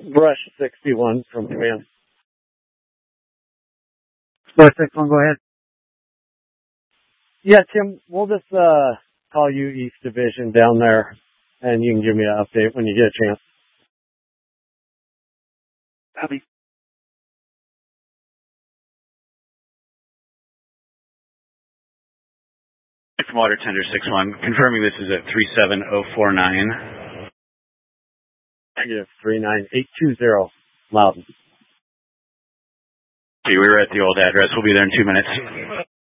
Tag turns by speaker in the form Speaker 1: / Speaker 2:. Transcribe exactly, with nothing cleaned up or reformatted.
Speaker 1: Brush sixty-one from command.
Speaker 2: Four six one, go ahead.
Speaker 1: Yeah, Tim, we'll just uh, call you East Division down there, and you can give me an update when you get a chance.
Speaker 2: Copy.
Speaker 3: From Water Tender six one, confirming this is at three seven zero four nine.
Speaker 1: Negative three nine eight two zero, Loudon.
Speaker 3: Okay, we were at the old address. We'll be there in two minutes.